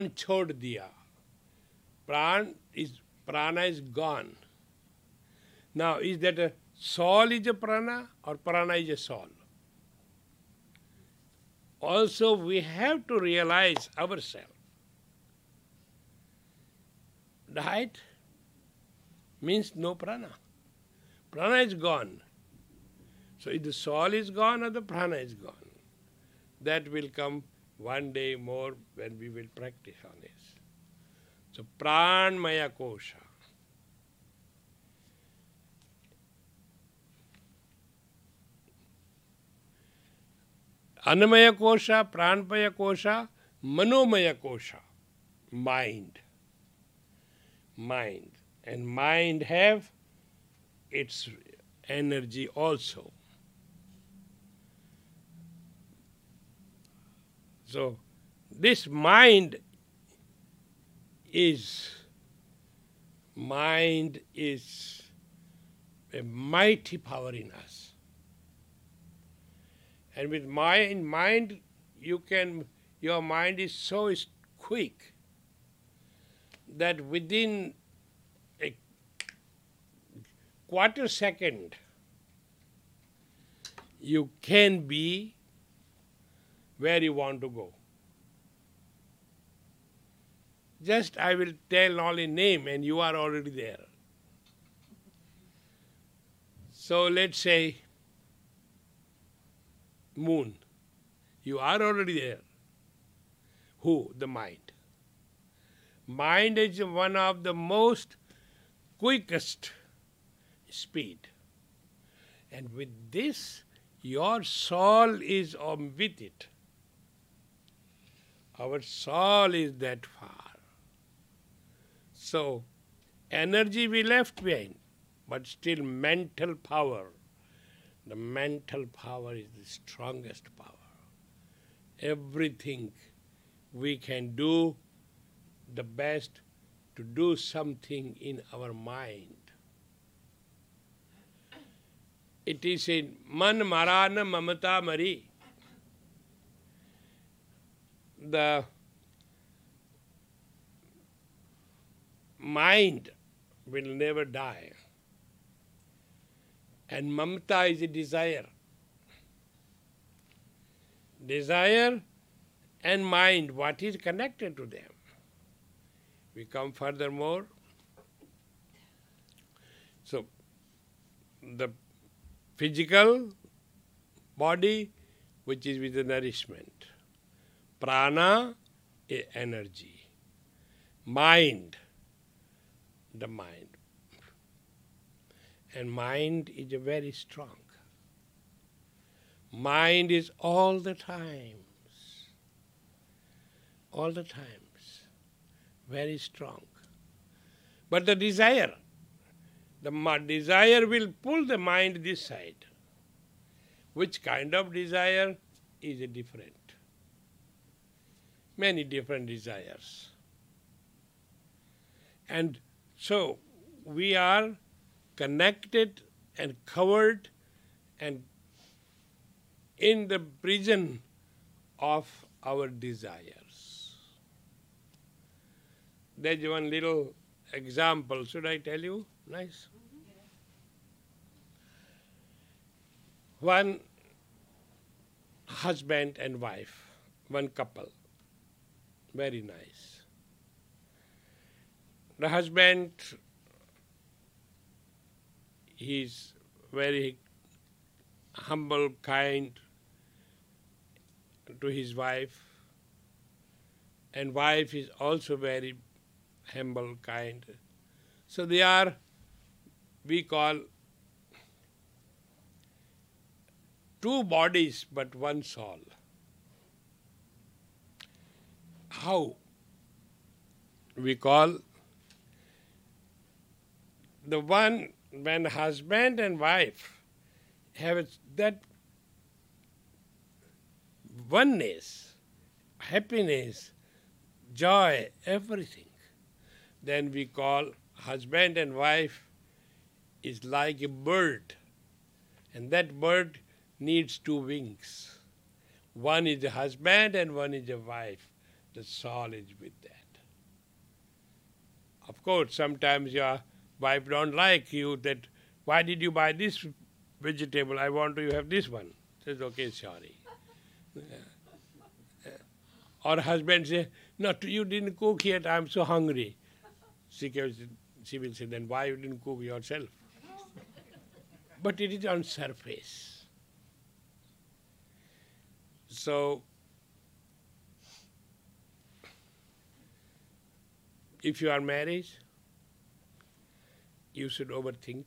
chhod diya. Prana is gone. Now, is that a soul is a prana or prana is a soul? Also, we have to realize ourselves. Right? Means no prana. Prana is gone. So if the soul is gone or the prana is gone, that will come one day more when we will practice on this. So pranmaya kosha. Annamaya kosha, pranmaya kosha, manomaya kosha. Mind. Mind. And mind have its energy also. So this mind is a mighty power in us. And with mind your mind is so quick that within a quarter second you can be where you want to go. Just I will tell only name and you are already there. So let's say moon. You are already there. Who? The mind. Mind is one of the most quickest speed. And with this, your soul is with it. Our soul is that far. So, energy we left behind, but still mental power. The mental power is the strongest power. Everything we can do the best to do something in our mind. It is in man marana mamata mari. The mind will never die. And mamata is a desire. Desire and mind, what is connected to them? We come furthermore. So, the physical body, which is with the nourishment. Prana is energy. Mind, the mind. And mind is very strong. Mind is all the times, very strong. But the desire will pull the mind this side. Which kind of desire is different? Many different desires. And so we are connected and covered and in the prison of our desires. There's one little example. Should I tell you? Nice. One husband and wife, one couple. Very nice. The husband, he's very humble, kind to his wife, and wife is also very humble, kind. So they are, we call, two bodies but one soul. How? We call the one when husband and wife have that oneness, happiness, joy, everything, then we call husband and wife is like a bird, and that bird needs two wings. One is a husband and one is a wife. The soul is with that. Of course, sometimes your wife don't like you that, why did you buy this vegetable? I want to have this one. Says, okay, sorry. Or husband say, no, you didn't cook yet, I'm so hungry. She will say, then why you didn't cook yourself? But it is on surface. So, if you are married, you should overthink.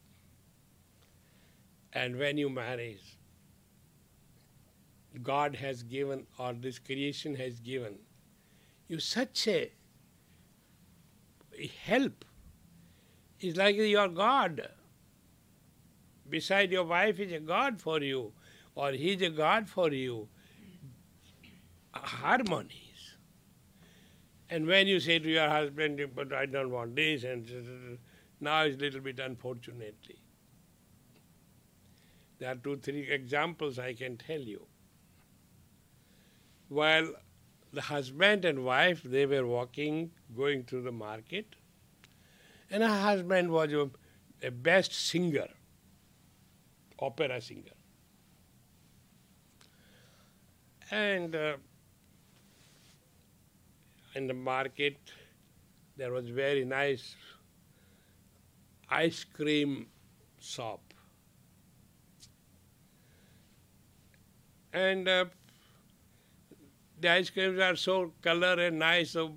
And when you marry, God has given, or this creation has given, you such a help. It's like your God. Beside your wife is a God for you, or he is a God for you. Harmonies. And when you say to your husband, but I don't want this, and now it's a little bit unfortunately. There are 2, 3 examples I can tell you. While the husband and wife, they were walking, going through the market, and her husband was a best singer, opera singer. And in the market, there was very nice ice cream shop. And the ice creams are so color and nice, so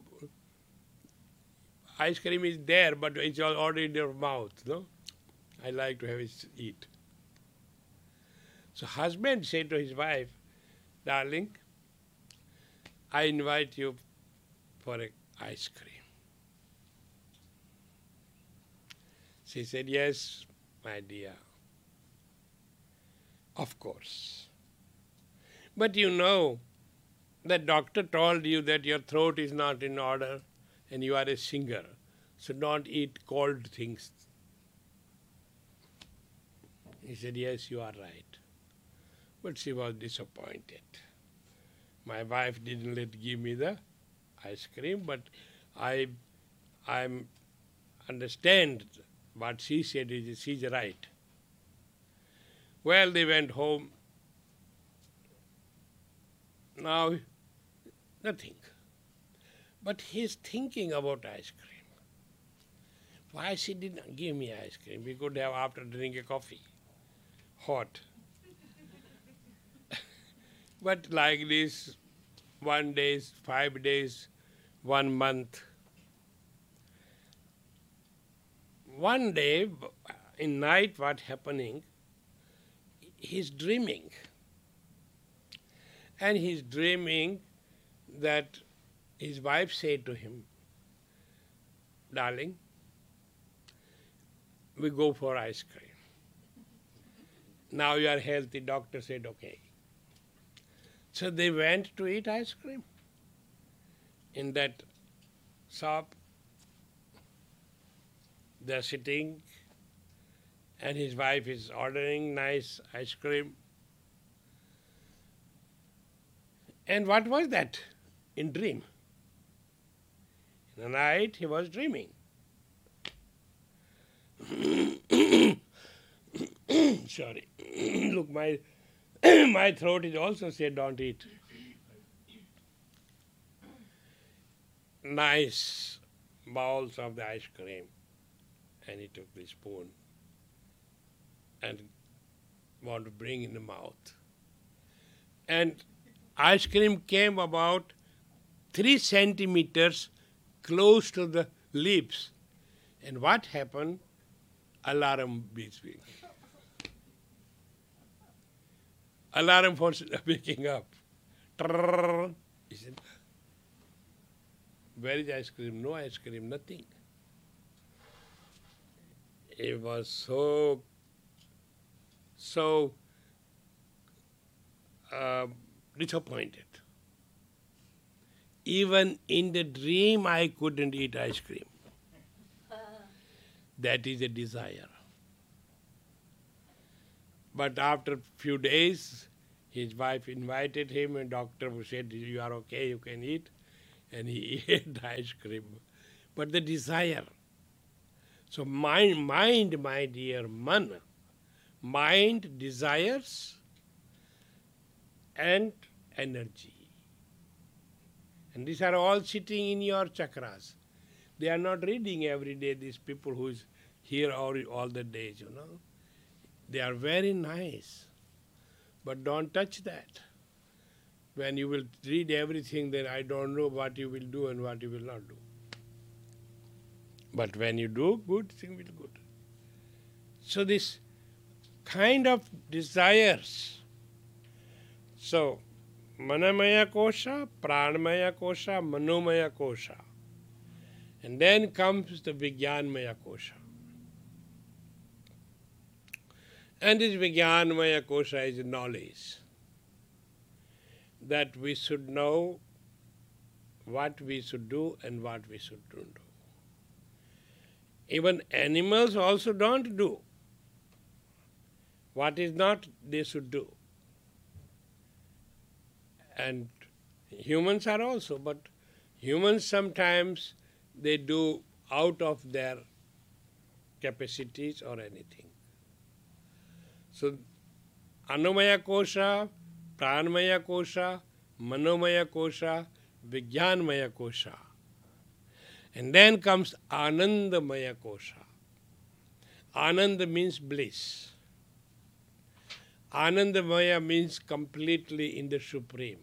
ice cream is there, but it's already in your mouth, no? I like to have it eat. So husband said to his wife, darling, I invite you for an ice cream. She said, yes, my dear, of course. But you know, the doctor told you that your throat is not in order and you are a singer, so don't eat cold things. He said, yes, you are right. But she was disappointed. My wife didn't give me the ice cream, but I understand what she said, she's right. Well, they went home. Now, nothing. But he's thinking about ice cream. Why she didn't give me ice cream? We could have after drinking coffee, hot. But like this, 1 day, 5 days, 1 month. One day, in night, what happening? He's dreaming. And he's dreaming that his wife said to him, darling, we go for ice cream. Now you are healthy, doctor said okay. So they went to eat ice cream in that shop. They're sitting and his wife is ordering nice ice cream. And what was that? In dream. In the night he was dreaming. Sorry. Look, my my throat is also said don't eat. Nice bowls of the ice cream. And he took the spoon and wanted to bring in the mouth. And ice cream came about 3 centimeters close to the lips. And what happened? Alarm beeping. Alarm for waking up. He said, where is ice cream? No ice cream, nothing. He was so disappointed. Even in the dream I couldn't eat ice cream. That is a desire. But after a few days, his wife invited him and doctor said, you are okay, you can eat. and he ate ice cream. But the desire. So mind, my dear man, mind desires and energy. And these are all sitting in your chakras. They are not reading every day, these people who is here all the days, They are very nice. But don't touch that. When you will read everything, then I don't know what you will do and what you will not do. But when you do, good thing will good. So this kind of desires. So Manamaya Kosha, Pranamaya Kosha, Manomaya Kosha. And then comes the Vijnanmaya Kosha. And this Vijnanmaya Kosha is knowledge. That we should know what we should do and what we should not do. Even animals also don't do what is not they should do. And humans are also, but humans sometimes they do out of their capacities or anything. So Anomaya Kosha, Pranamaya Kosha, Manomaya Kosha, Vijnanmaya Kosha. And then comes Anandamaya Kosha. Ananda means bliss. Anandamaya means completely in the Supreme.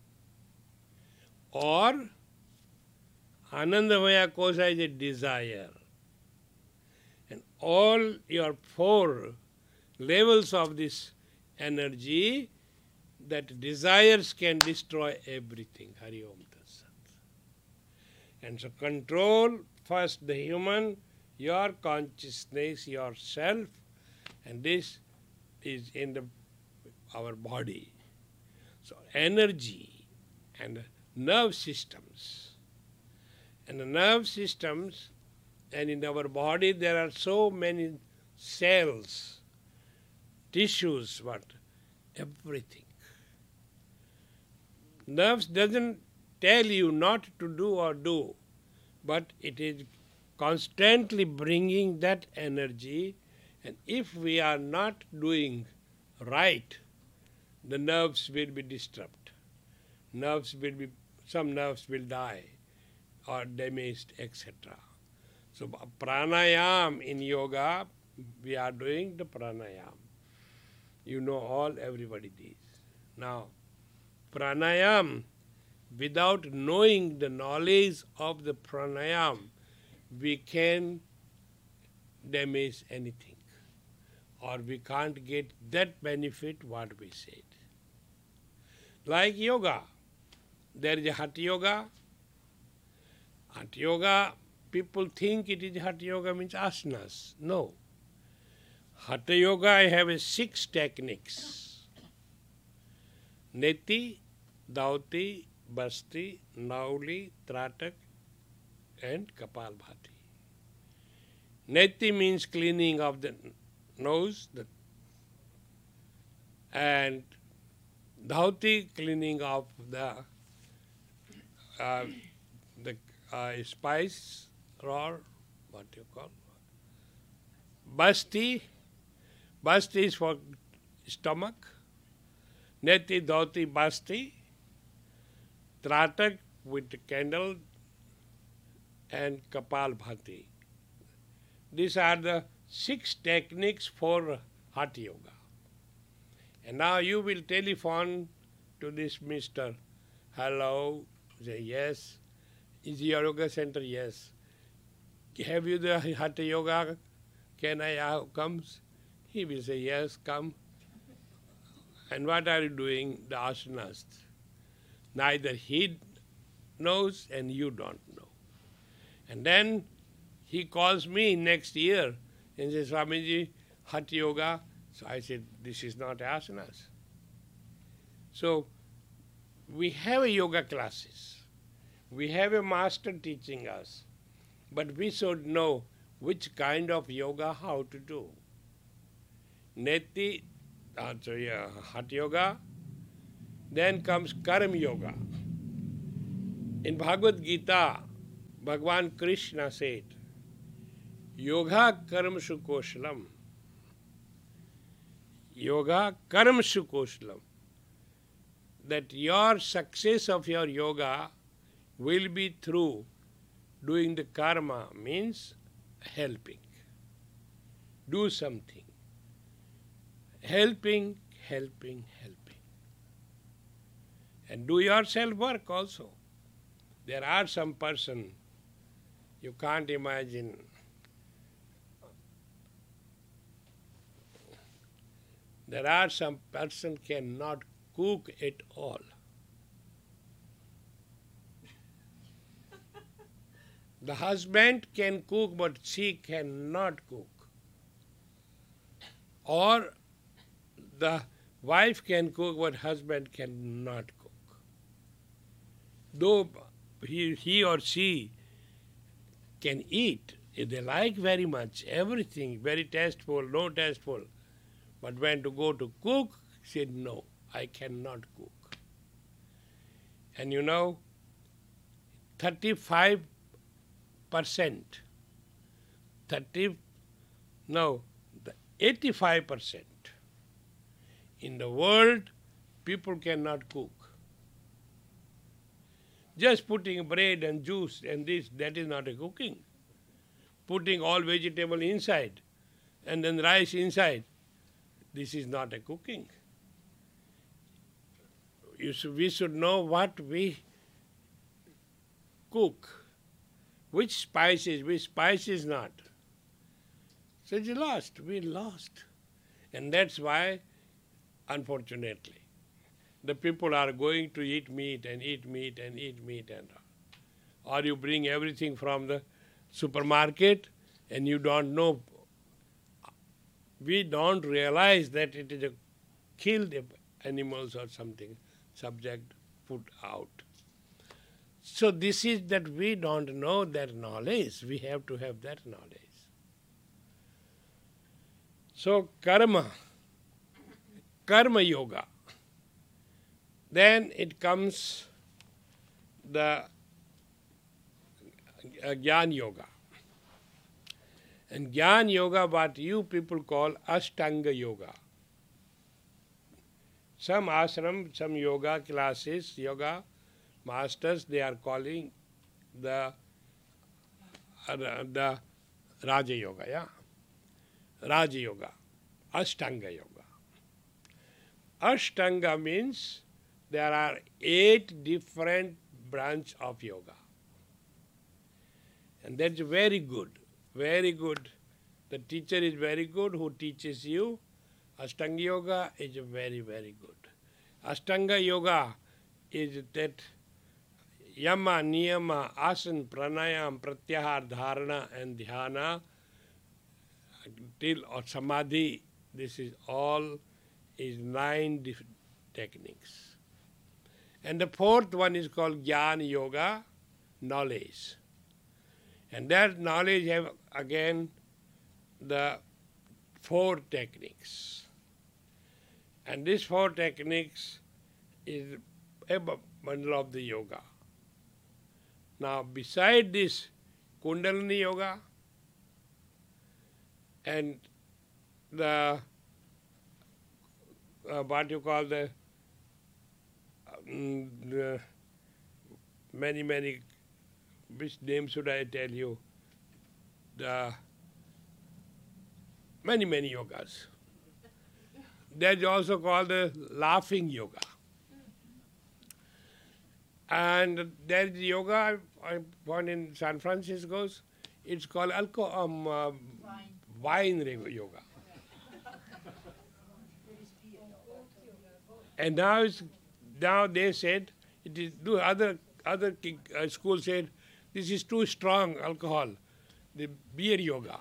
Or Anandamaya Kosha is a desire. And all your 4 levels of this energy, that desires can destroy everything. Hari Om Tat Sat. And so control first the human, your consciousness, yourself, and this is in our body. So energy and nerve systems. And the nerve systems, and in our body there are so many cells, tissues, everything. Nerves doesn't tell you not to do or do, but it is constantly bringing that energy, and if we are not doing right, the nerves will be disturbed. Some nerves will die or damaged, etc. So pranayam in yoga, we are doing the pranayam. Everybody does. Now, pranayam, without knowing the knowledge of the pranayam, we can damage anything. Or we can't get that benefit what we said. Like yoga. There is a Hatha Yoga. Hatha Yoga, people think it is Hatha Yoga means asanas. No. Hatha Yoga, I have 6 techniques. Neti, Dauti, Basti, Nauli, Tratak, and Kapalbhati. Neti means cleaning of the nose, and Dauti, cleaning of the spice, or what you call. Basti is for stomach. Neti, Dauti, Basti. Tratak with the candle, and Kapalbhati. These are the 6 techniques for Hatha Yoga. And now you will telephone to this Mr. Hello, say yes. Is your yoga center? Yes. Have you the Hatha Yoga? Can I come? He will say yes, come. And what are you doing? The asanas. Neither he knows and you don't know. And then he calls me next year and says, Swamiji, Hatha Yoga. So I said, this is not asanas. So we have a yoga classes. We have a master teaching us. But we should know which kind of yoga, how to do. Neti, Hatha Yoga. Then comes Karma Yoga. In Bhagavad Gita, Bhagavan Krishna said, Yoga karmshu koshalam. Yoga karmshu koshalam. That your success of your yoga will be through doing the karma, means helping. Do something. Helping, helping, helping. And do your self-work also. There are some person, you can't imagine, there are some person cannot cook at all. The husband can cook, but she cannot cook. Or the wife can cook, but husband cannot cook. Though he or she can eat, if they like very much, everything, very tasteful, no tasteful. But when to go to cook, said no, I cannot cook. And you know, 85% the 85% in the world, people cannot cook. Just putting bread and juice and this, that is not a cooking. Putting all vegetable inside and then rice inside, this is not a cooking. We should know what we cook, which spices not. So it's lost, we lost. And that's why, unfortunately, the people are going to eat meat and eat meat and eat meat and all. Or you bring everything from the supermarket and you don't know. We don't realize that it is a killed animals or something, subject put out. So this is that we don't know that knowledge. We have to have that knowledge. So karma yoga. Then it comes the Jnana yoga. And Jnana yoga, what you people call Ashtanga yoga. Some ashram, some yoga classes, yoga masters, they are calling the Raja Yoga, yeah? Raja Yoga, Ashtanga Yoga. Ashtanga means there are 8 different branches of yoga. And that's very good, very good. The teacher is very good who teaches you. Ashtanga Yoga is very, very good. Ashtanga Yoga is that Yama, Niyama, Asana, Pranayam, Pratyahar, Dharana and Dhyana till or Samadhi. This is all is 9 different techniques. And the 4th one is called Jnana Yoga, knowledge. And that knowledge have again the 4 techniques. And these 4 techniques is a bundle of the yoga. Now beside this Kundalini Yoga and the what you call the many, which name should I tell you? The many yogas. That's also called the laughing yoga. And there is yoga I found in San Francisco. It's called wine yoga. And now they said it is. Other schools said this is too strong alcohol, the beer yoga.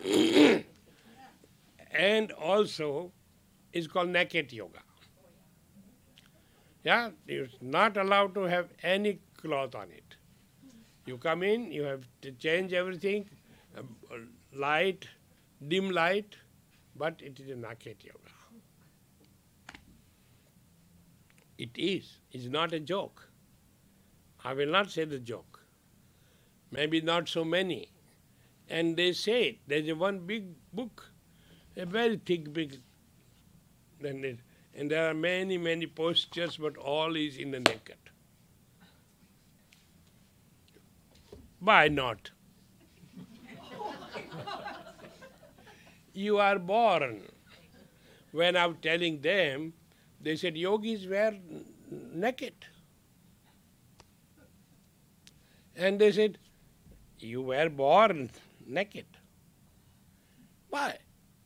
And also is called naked yoga. Yeah, you're not allowed to have any cloth on it. You come in, you have to change everything, light, dim light, but it is a naked yoga. It is. It's not a joke. I will not say the joke. Maybe not so many. And they say it. There's one big book, a very thick, big, and there are many, many postures, but all is in the naked. Why not? You are born. When I was telling them, they said yogis were naked. And they said, you were born naked. Why?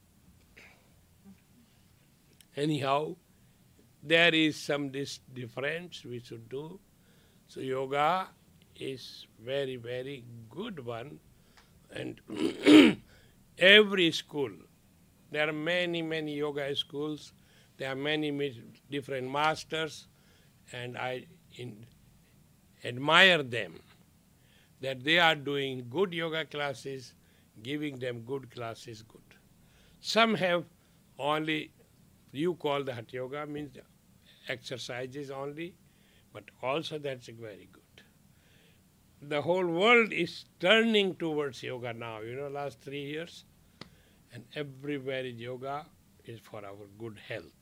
Anyhow, there is some difference we should do. So yoga is very, very good one. And every school, there are many, many yoga schools. There are many different masters, and I admire them that they are doing good yoga classes, giving them good classes, good. Some have only, you call the Hatha Yoga, means exercises only, but also that's very good. The whole world is turning towards yoga now, last 3 years, and everywhere is yoga is for our good health.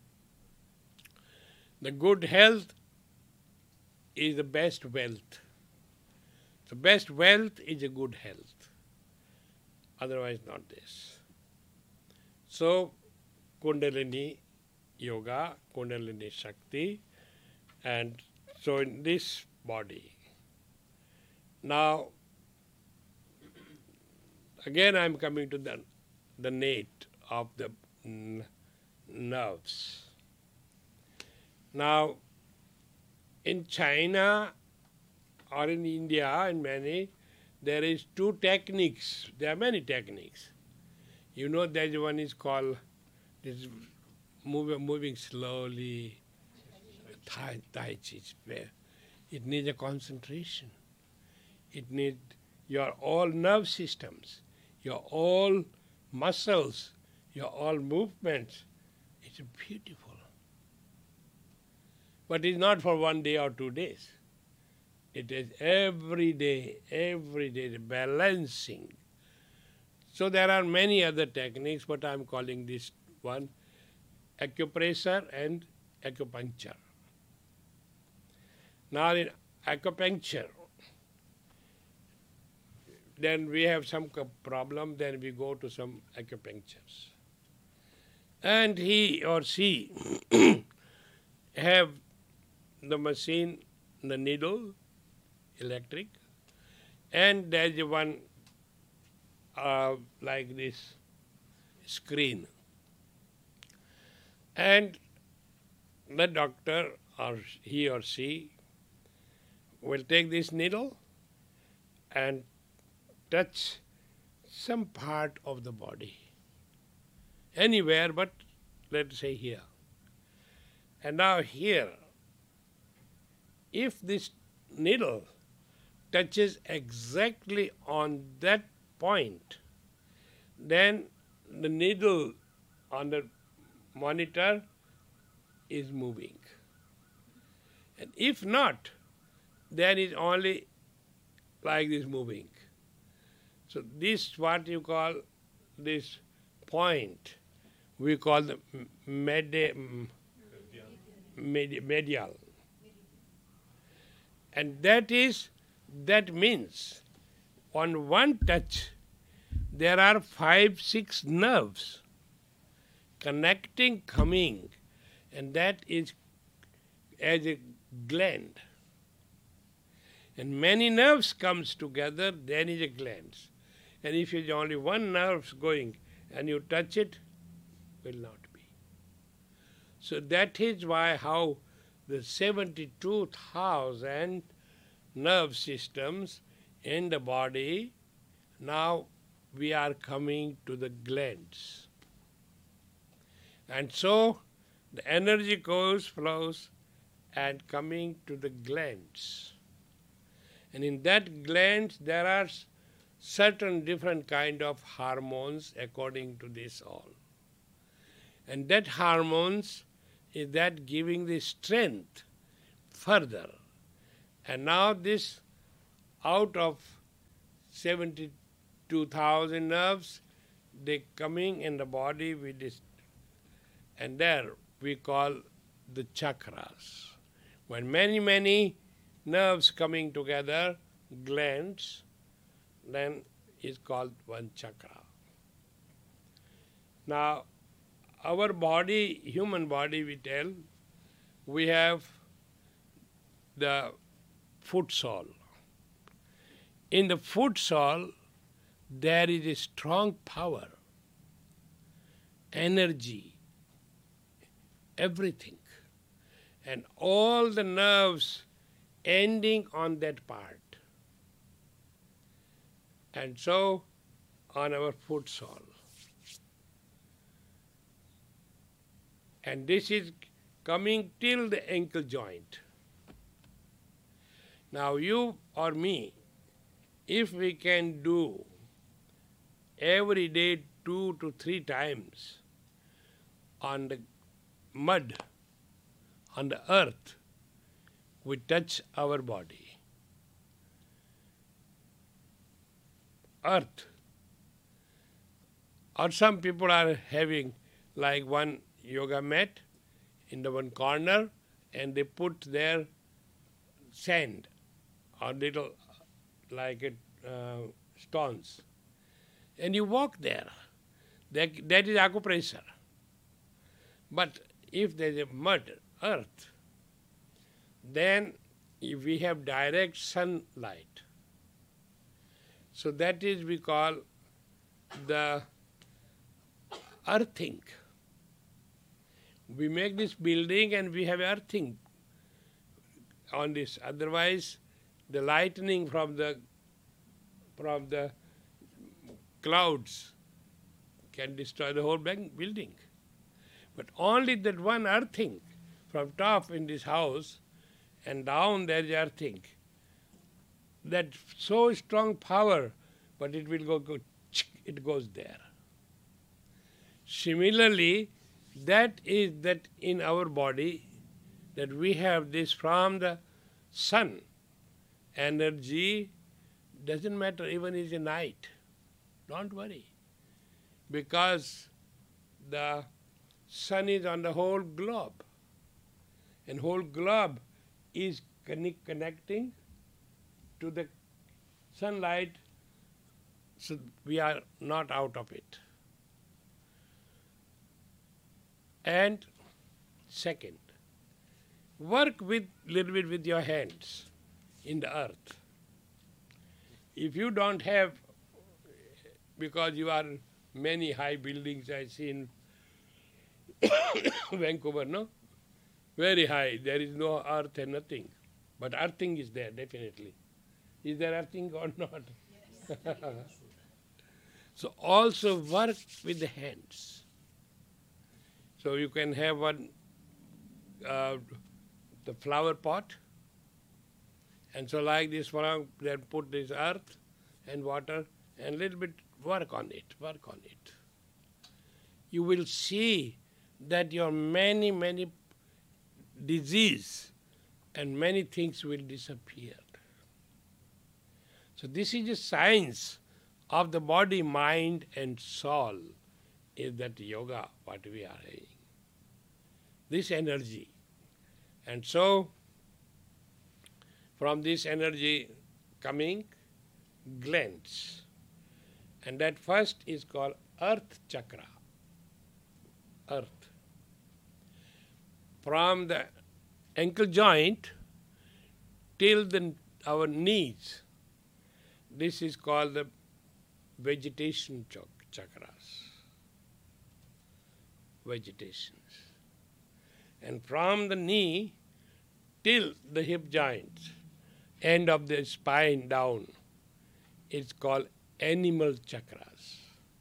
The good health is the best wealth. The best wealth is a good health. Otherwise not this. So Kundalini Yoga, Kundalini Shakti, and so in this body. Now, again I am coming to the nape of the nerves. Now, in China or in India, in many, there is 2 techniques. There are many techniques. That one is called this moving slowly, Tai Chi. It needs a concentration. It needs your all nerve systems, your all muscles, your all movements. It's beautiful. But it's not for 1 day or 2 days. It is every day, the balancing. So there are many other techniques, but I'm calling this one acupressure and acupuncture. Now in acupuncture, then we have some problem, then we go to some acupuncturists. And he or she have the machine, the needle, electric, and there's one like this screen. And the doctor or he or she will take this needle and touch some part of the body. Anywhere but let's say here. And now here, if this needle touches exactly on that point, then the needle on the monitor is moving. And if not, then it's only like this moving. So this what you call this point, we call the medial. And that means on one touch there are 5, 6 nerves connecting, coming, and that is as a gland. And many nerves comes together, then is a gland. And if it's only one nerve going and you touch it, will not be. So that is why how the 72,000 nerve systems in the body, now we are coming to the glands. And so the energy flows and coming to the glands. And in that glands there are certain different kind of hormones according to this all. And that hormones is that giving the strength further. And now this, out of 72,000 nerves, they coming in the body with this, and there we call the chakras. When many nerves coming together, glands, then is called one chakra. Now, our body, human body, we tell, we have the foot sole. In the foot sole, there is a strong power, energy, everything. And all the nerves ending on that part. And so, on our foot sole. And this is coming till the ankle joint. Now you or me, if we can do every day 2 to 3 times on the mud, on the earth, we touch our body. Earth. Or some people are having like one yoga mat in the one corner, and they put their sand or little like it, stones, and you walk there. That is acupressure. But if there is a mud, earth, then if we have direct sunlight. So that is we call the earthing. We make this building and we have earthing on this. Otherwise, the lightning from the clouds can destroy the whole building. But only that one earthing from top in this house and down there is earthing. That so strong power, but it will go it goes there. Similarly, that is that in our body, that we have this from the sun. Energy doesn't matter even in the night. Don't worry. Because the sun is on the whole globe. And whole globe is connecting to the sunlight, so we are not out of it. And second, work with little bit with your hands in the earth. If you don't have, because you are many high buildings I see in Vancouver, no? Very high. There is no earth and nothing. But earthing is there, definitely. Is there earthing or not? Yes. So also work with the hands. So you can have one, the flower pot, and so like this one, then put this earth and water and little bit work on it. You will see that your many disease and many things will disappear. So this is a science of the body, mind and soul, is that yoga what we are having. This energy. And so from this energy coming glands. And that first is called earth chakra. Earth. From the ankle joint till our knees, this is called the vegetation chakras. Vegetations. And from the knee till the hip joint, end of the spine down, it's called animal chakras.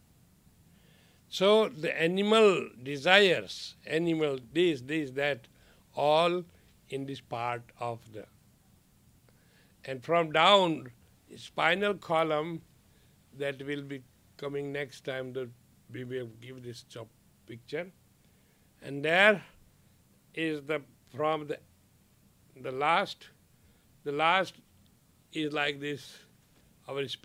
So the animal desires, animal this, that, all in this part of the. And from down, spinal column, that will be coming next time, that we will give this picture. And there is from the last The last is like this, our